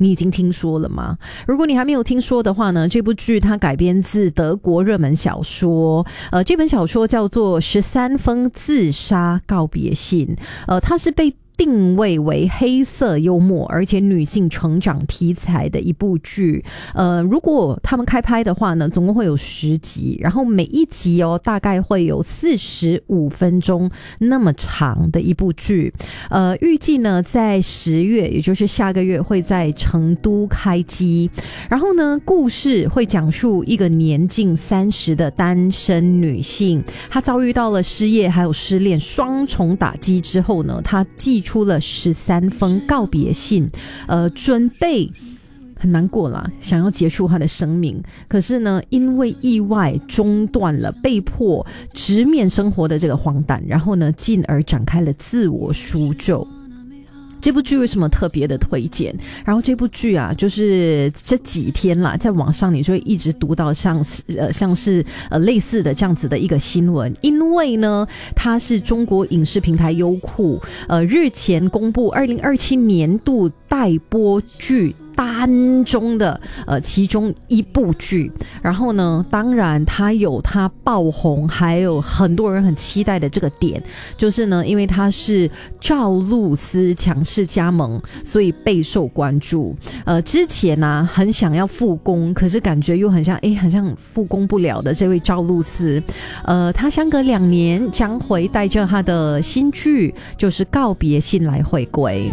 你已经听说了吗？如果你还没有听说的话呢，这部剧它改编自德国热门小说，这本小说叫做13封自杀告别信，它是被定位为黑色幽默而且女性成长题材的一部剧。如果他们开拍的话呢，总共会有10集，然后每一集大概会有45分钟那么长的一部剧。预计呢在10月，也就是下个月会在成都开机。然后呢，故事会讲述一个年近30的单身女性，她遭遇到了失业还有失恋双重打击之后呢，她寄出了13封告别信，准备很难过啦，想要结束他的生命，可是呢，因为意外中断了，被迫直面生活的这个荒诞，然后呢，进而展开了自我赎救。这部剧为什么特别的推荐？然后这部剧啊，就是这几天啦，在网上你就会一直读到像是类似的这样子的一个新闻，因为呢，它是中国影视平台优酷日前公布2027年度待播剧单中的其中一部剧。然后呢，当然它有它爆红还有很多人很期待的这个点，就是呢，因为它是赵露思强势加盟，所以备受关注。之前啊很想要复工，可是感觉又很像复工不了的这位赵露思，她相隔2年将会带着她的新剧就是告别信来回归。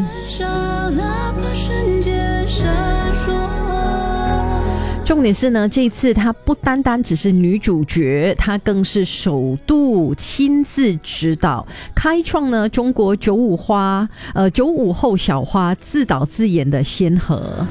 重点是呢，这一次她不单单只是女主角，她更是首度亲自指导，开创呢中国95后小花自导自演的先河。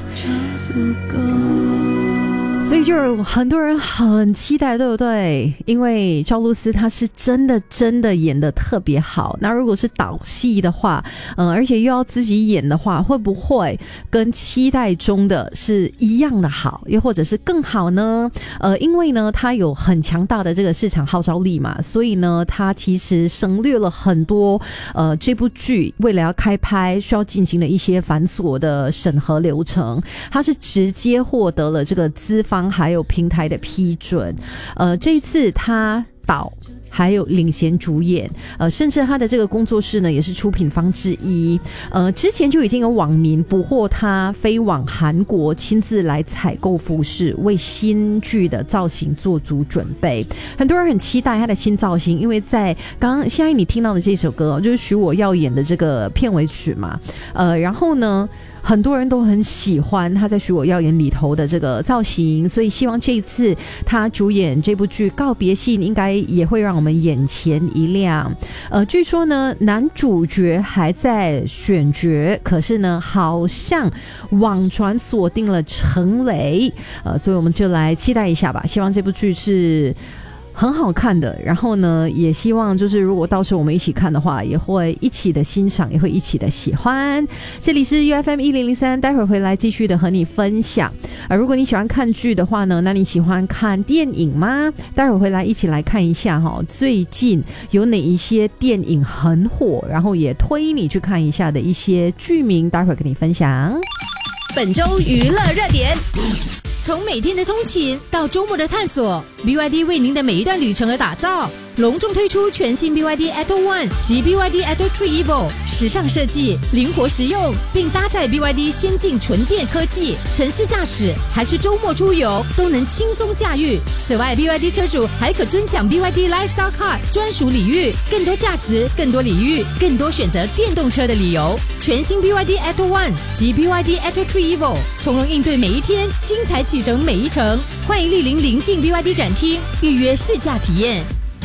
所以就是很多人很期待，对不对？因为赵露思她是真的演得特别好。那如果是导戏的话，而且又要自己演的话，会不会跟期待中的是一样的好，又或者是更好呢？因为呢，它有很强大的这个市场号召力嘛，所以呢，它其实省略了很多这部剧为了要开拍需要进行的一些繁琐的审核流程，它是直接获得了这个资方还有平台的批准。这一次他导还有领衔主演，甚至他的这个工作室呢也是出品方之一。之前就已经有网民捕获他飞往韩国亲自来采购服饰，为新剧的造型做足准备。很多人很期待他的新造型，因为在现在你听到的这首歌就是许我耀眼的这个片尾曲嘛。然后呢，很多人都很喜欢他在许我耀眼里头的这个造型，所以希望这一次他主演这部剧告别信应该也会让我们眼前一亮。据说呢，男主角还在选角，可是呢好像网传锁定了陈雷，所以我们就来期待一下吧，希望这部剧是很好看的，然后呢也希望就是如果到时候我们一起看的话，也会一起的欣赏，也会一起的喜欢。这里是 UFM1003， 待会儿回来继续的和你分享。如果你喜欢看剧的话呢，那你喜欢看电影吗？待会儿回来一起来看一下最近有哪一些电影很火，然后也推你去看一下的一些剧名，待会儿跟你分享。 本周娱乐热点，从每天的通勤到周末的探索， BYD 为您的每一段旅程而打造。隆重推出全新 BYD Atto One 及 BYD Atto 3 Evo， 时尚设计，灵活实用，并搭载 BYD 先进纯电科技，城市驾驶还是周末出游都能轻松驾驭。此外 BYD 车主还可尊享 BYD Lifestyle Card 专属礼遇，更多价值，更多礼遇，更多选择电动车的理由。全新 BYD Atto One 及 BYD Atto 3 Evo， 从容应对每一天，精彩启程每一程。欢迎莅临邻近 BYD 展厅预约试驾体验。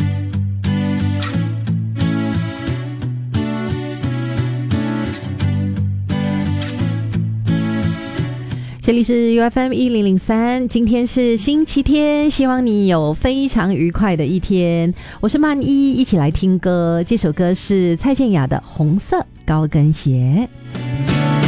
这里是 UFM1003， 今天是星期天，希望你有非常愉快的一天。我是曼一，一起来听歌。这首歌是蔡健雅的《红色高跟鞋》。